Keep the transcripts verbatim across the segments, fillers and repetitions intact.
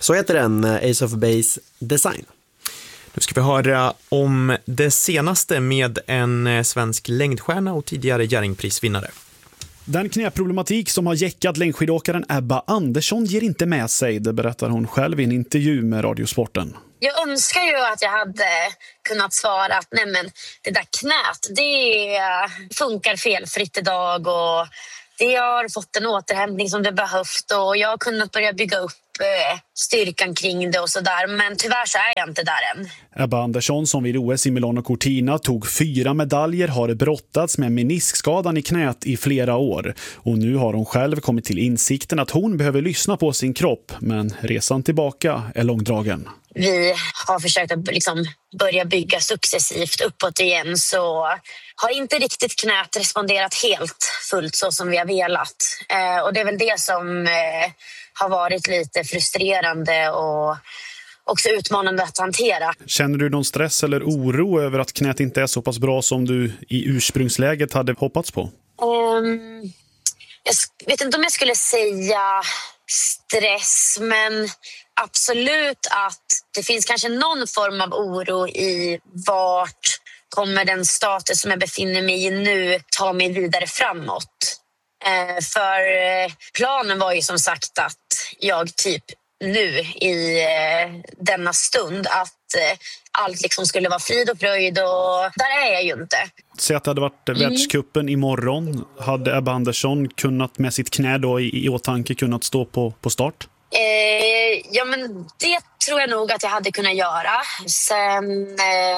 Så heter den, Ace of Base Design. Nu ska vi höra om det senaste med en svensk längdstjärna och tidigare Jerringprisvinnare. Den knäproblematik som har jäckat längdskidåkaren Ebba Andersson ger inte med sig, det berättar hon själv i en intervju med Radiosporten. Jag önskar ju att jag hade kunnat svara att nej men det där knät, det funkar felfritt idag och det har fått en återhämtning som det behövt och jag har kunnat börja bygga upp styrkan kring det och sådär, men tyvärr så är jag inte där än. Ebba Andersson, som vid O S i Milano Cortina tog fyra medaljer, har brottats med meniskskadan i knät i flera år och nu har hon själv kommit till insikten att hon behöver lyssna på sin kropp, men resan tillbaka är långdragen. Vi har försökt att liksom börja bygga successivt uppåt igen, så har inte riktigt knät responderat helt fullt så som vi har velat. Eh, och det är väl det som eh, har varit lite frustrerande och också utmanande att hantera. Känner du någon stress eller oro över att knät inte är så pass bra som du i ursprungsläget hade hoppats på? Um, jag vet inte om jag skulle säga stress, men absolut att det finns kanske någon form av oro i vart kommer den status som jag befinner mig i nu ta mig vidare framåt. Eh, för planen var ju som sagt att jag typ nu i eh, denna stund att eh, allt liksom skulle vara frid och fröjd, och där är jag ju inte. Säg att det hade varit mm. världscupen imorgon. Hade Ebba Andersson kunnat med sitt knä då i, i åtanke kunnat stå på, på start? Eh, ja, men det tror jag nog att jag hade kunnat göra. Sen eh,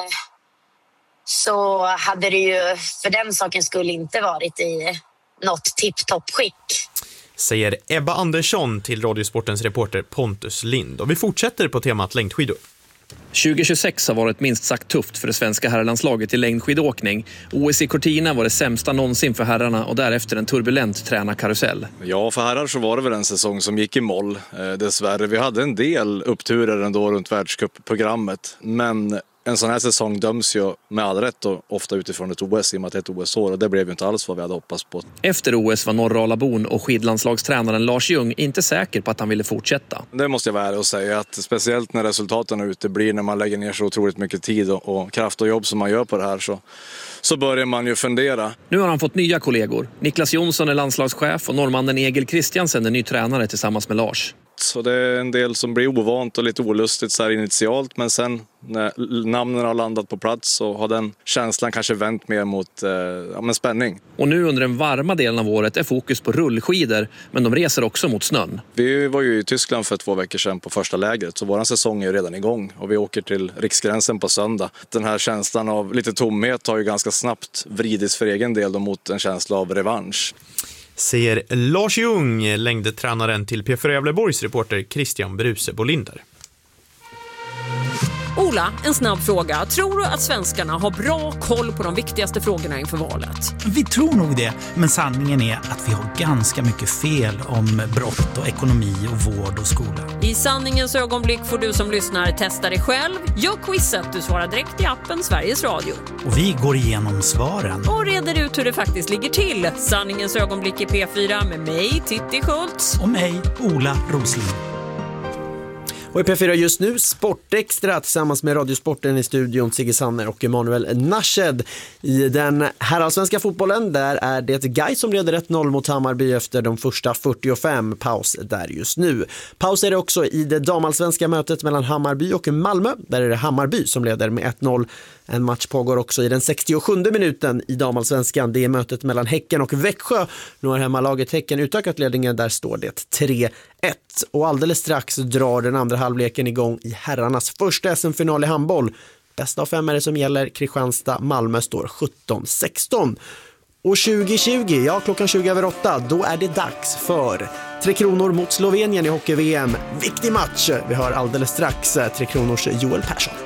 så hade det ju för den saken skulle inte varit i något tipptopp-skick. Säger Ebba Andersson till Radiosportens reporter Pontus Lind. Och vi fortsätter på temat längdskidor. tjugo tjugosex har varit minst sagt tufft för det svenska herrlandslaget i längdskidåkning. O S i Cortina var det sämsta någonsin för herrarna och därefter en turbulent tränarkarusell. Ja, för herrar så var det väl en säsong som gick i moll. Eh, dessvärre, vi hade en del uppturer ändå runt världscupprogrammet. Men en sån här säsong döms ju med all rätt och ofta utifrån ett O S i och med att det är ett O S-år, och det blev ju inte alls vad vi hade hoppats på. Efter O S var Norralabon och skidlandslagstränaren Lars Ljung inte säker på att han ville fortsätta. Det måste jag vara ärlig och säga, att speciellt när resultaten ute blir, när man lägger ner så otroligt mycket tid och, och kraft och jobb som man gör på det här, så, så börjar man ju fundera. Nu har han fått nya kollegor. Niklas Jonsson är landslagschef och norrmannen Egil Kristiansen är ny tränare tillsammans med Lars. Så det är en del som blir ovant och lite olustigt så här initialt, men sen när namnen har landat på plats så har den känslan kanske vänt mer mot eh, ja, men spänning. Och nu under den varma delen av året är fokus på rullskidor, men de reser också mot snön. Vi var ju i Tyskland för två veckor sedan på första lägret, så vår säsong är redan igång och vi åker till riksgränsen på söndag. Den här känslan av lite tomhet har ju ganska snabbt vridits för egen del mot en känsla av revansch. Säger Lars Ljung, längdetränaren till P fyra Gävleborgs reporter Christian Bruse Bolinder. Ola, en snabb fråga. Tror du att svenskarna har bra koll på de viktigaste frågorna inför valet? Vi tror nog det, men sanningen är att vi har ganska mycket fel om brott och ekonomi och vård och skola. I sanningens ögonblick får du som lyssnar testa dig själv. Gör quizet, du svarar direkt i appen Sveriges Radio. Och vi går igenom svaren. Och reder ut hur det faktiskt ligger till. Sanningens ögonblick i P fyra med mig, Titti Schultz. Och mig, Ola Rosling. Och i P fyra just nu Sportextra tillsammans med Radiosporten i studion, Sigge Sanner och Emanuel Nashed. I den herrallsvenska fotbollen där är det Gais som leder ett noll mot Hammarby efter de första fyrtiofem. Paus där just nu. Paus är det också i det damallsvenska mötet mellan Hammarby och Malmö. Där är det Hammarby som leder med ett noll. En match pågår också i den sextiosjunde minuten i damallsvenskan. Det är mötet mellan Häcken och Växjö. Nu har hemmalaget Häcken utökat ledningen. Där står det tre ett. Och alldeles strax drar den andra halvleken igång i herrarnas första S M-final i handboll. Bästa av fem är det som gäller. Kristianstad-Malmö står sjutton sexton. Och tjugo tjugo, ja klockan tjugo över åtta, då är det dags för Tre Kronor mot Slovenien i hockey-V M. Viktig match. Vi hör alldeles strax Tre Kronors Joel Persson.